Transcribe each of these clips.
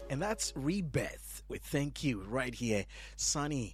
And that's Rebirth with Thank You right here, Sunny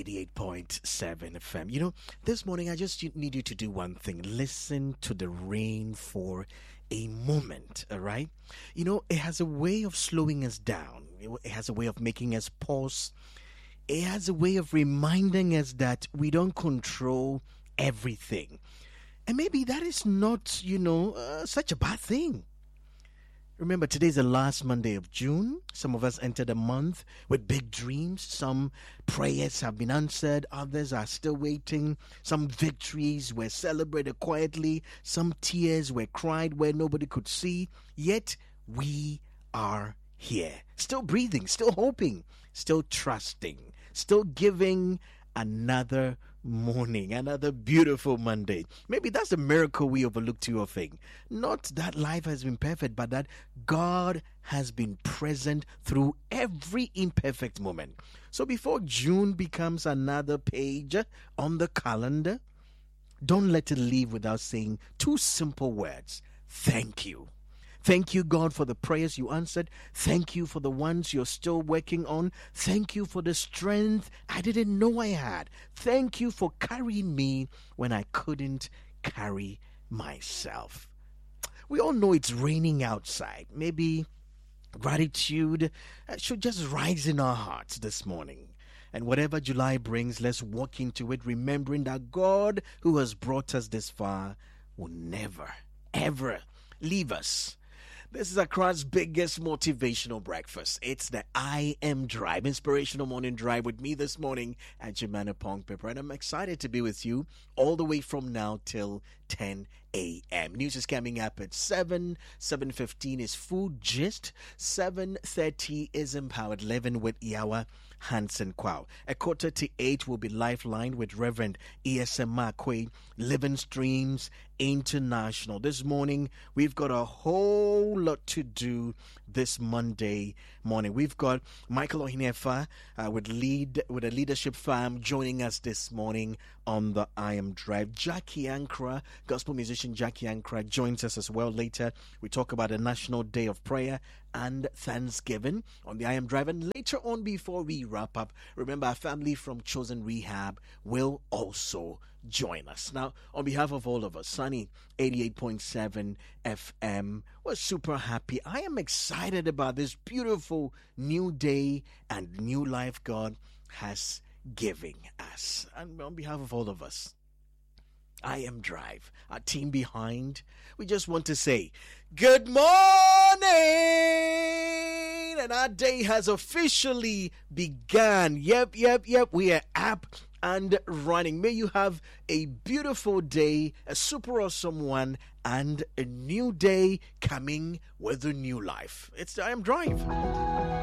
88.7 FM. You know, this morning I just need you to do one thing. Listen to the rain for a moment, all right? You know, it has a way of slowing us down. It has a way of making us pause. It has a way of reminding us that we don't control everything. And maybe that is not, such a bad thing. Remember, today's the last Monday of June. Some of us entered the month with big dreams. Some prayers have been answered. Others are still waiting. Some victories were celebrated quietly. Some tears were cried where nobody could see. Yet we are here. Still breathing, still hoping, still trusting, still giving another morning, another beautiful Monday. Maybe that's the miracle we overlook too often. Not that life has been perfect, but that God has been present through every imperfect moment. So before June becomes another page on the calendar, don't let it leave without saying two simple words: thank you. Thank you, God, for the prayers you answered. Thank you for the ones you're still working on. Thank you for the strength I didn't know I had. Thank you for carrying me when I couldn't carry myself. We all know it's raining outside. Maybe gratitude should just rise in our hearts this morning. And whatever July brings, let's walk into it remembering that God, who has brought us this far, will never, ever leave us. This is Accra's biggest motivational breakfast. It's the I Am Drive, inspirational morning drive with me this morning at Jemana Pong Pepper. And I'm excited to be with you all the way from now till 10 a.m. News is coming up at 7:15 is Food Gist, 7:30 is Empowered Living with Yawa Hansen Kwao. 7:45 will be Lifeline with Reverend E.S.M. Makwe, Living Streams International. This morning, we've got a whole lot to do this Monday morning. We've got Michael Ohinefa with a leadership farm joining us this morning on the I Am Drive. Jackie Ankra, gospel musician Jackie Ankra, joins us as well later. We talk about the National Day of Prayer and Thanksgiving on the I Am Drive. And later on, before we wrap up, remember our family from Chosen Rehab will also join us. Now, on behalf of all of us, Sunny 88.7 FM, we're super happy. I am excited about this beautiful new day and new life God has given us. And on behalf of all of us, I Am Drive, our team behind, we just want to say good morning, and our day has officially begun. Yep, we are up and running. May you have a beautiful day, a super awesome one, and a new day coming with a new life. It's the I Am Drive.